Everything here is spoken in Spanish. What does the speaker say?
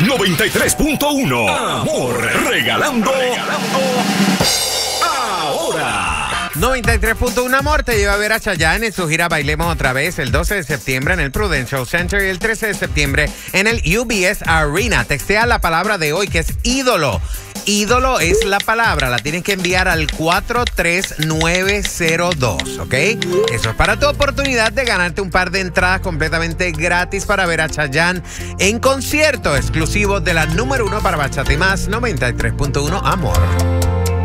93.1. Amor, regalando ahora. 93.1 Amor te lleva a ver a Chayanne en su gira Bailemos Otra Vez el 12 de septiembre en el Prudential Center y el 13 de septiembre en el UBS Arena. Textea la palabra de hoy que es ídolo. Ídolo es la palabra, la tienes que enviar al 43902, ¿ok? Eso es para tu oportunidad de ganarte un par de entradas completamente gratis para ver a Chayanne en concierto exclusivo de la número 1 para Bachata y Más, 93.1 Amor.